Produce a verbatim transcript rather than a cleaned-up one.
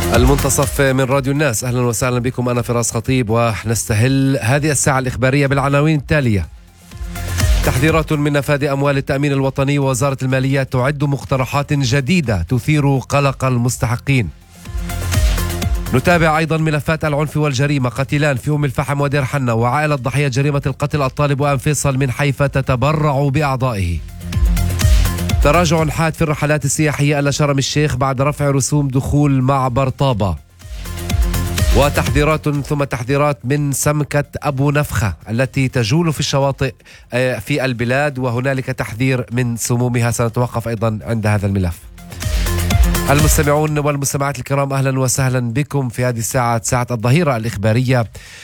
المنتصف من راديو الناس، أهلا وسهلا بكم. أنا فراس خطيب ونستهل هذه الساعة الإخبارية بالعناوين التالية. تحذيرات من نفاذ أموال التأمين الوطني، ووزارة المالية تعد مقترحات جديدة تثير قلق المستحقين. نتابع أيضا ملفات العنف والجريمة، قتيلان في أم الفحم ودير حنة، وعائلة ضحية جريمة القتل الطالب وأم فيصل من حيفا تتبرع بأعضائه. تراجع حاد في الرحلات السياحية إلى شرم الشيخ بعد رفع رسوم دخول معبر طابة. وتحذيرات ثم تحذيرات من سمكة أبو نفخة التي تجول في الشواطئ في البلاد، وهنالك تحذير من سمومها. سنتوقف أيضا عند هذا الملف. المستمعون والمستمعات الكرام، أهلا وسهلا بكم في هذه الساعة، ساعة الظهيرة الإخبارية